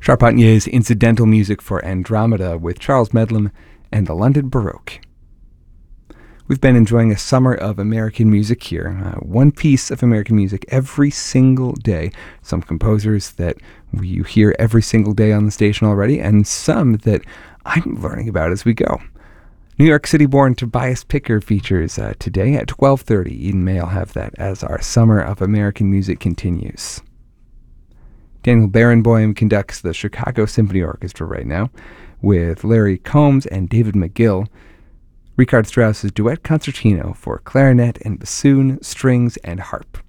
Charpentier's incidental music for Andromeda with Charles Medlam and the London Baroque. We've been enjoying a summer of American music here, one piece of American music every single day. Some composers that you hear every single day on the station already, and some that I'm learning about as we go. New York City-born Tobias Picker features today at 12:30. Eden May will have that as our summer of American music continues. Daniel Barenboim conducts the Chicago Symphony Orchestra right now, with Larry Combs and David McGill. Richard Strauss's Duet Concertino for clarinet and bassoon, strings, and harp.